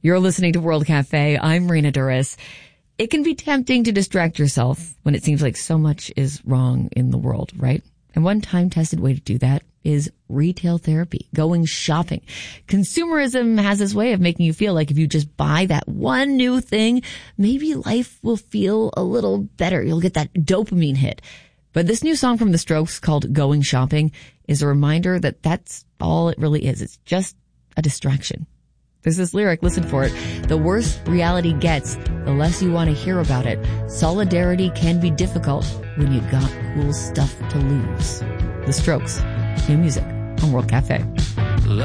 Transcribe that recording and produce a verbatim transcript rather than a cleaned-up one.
You're listening to World Cafe. I'm Marina Duras. It can be tempting to distract yourself when it seems like so much is wrong in the world, right? And one time-tested way to do that is retail therapy, going shopping. Consumerism has this way of making you feel like if you just buy that one new thing, maybe life will feel a little better. You'll get that dopamine hit. But this new song from The Strokes called Going Shopping is a reminder that that's all it really is. It's just a distraction. There's this lyric, listen for it. The worse reality gets, the less you want to hear about it. Solidarity can be difficult when you got cool stuff to lose. The Strokes, new music on World Cafe.